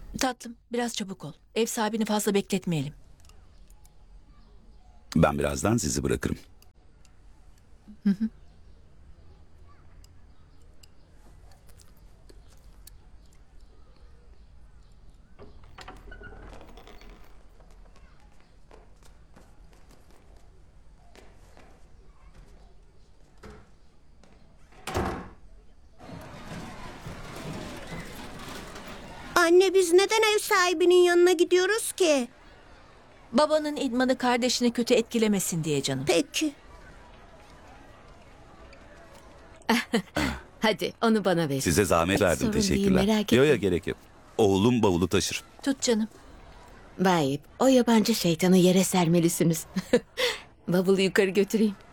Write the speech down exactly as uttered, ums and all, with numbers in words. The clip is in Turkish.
Tatlım, biraz çabuk ol. Ev sahibini fazla bekletmeyelim. Ben birazdan sizi bırakırım. Anne biz neden ev sahibinin yanına gidiyoruz ki? Babanın idmanı kardeşini kötü etkilemesin diye canım. Peki. Hadi onu bana ver. Size zahmet verdim, sorun değil, teşekkürler. merak Yo etme. yo, gerek yok. Oğlum bavulu taşır. Tut canım. Bayip, o yabancı şeytanı yere sermelisiniz. Bavulu yukarı götüreyim.